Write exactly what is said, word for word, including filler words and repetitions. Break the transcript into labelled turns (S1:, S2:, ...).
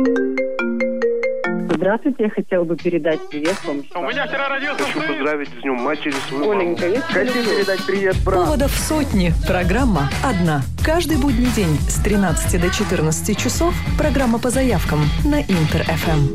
S1: Здравствуйте, я хотела бы передать привет вам.
S2: У меня вчера родился
S3: Хочу
S2: сын.
S3: поздравить с днем матери свою
S1: Оленька, я
S3: маму.
S1: тебя
S3: Хочу
S1: люблю.
S3: передать привет брату.
S4: Поводов сотни. Программа одна. Каждый будний день с тринадцати до четырнадцати часов программа по заявкам на Интер-ФМ.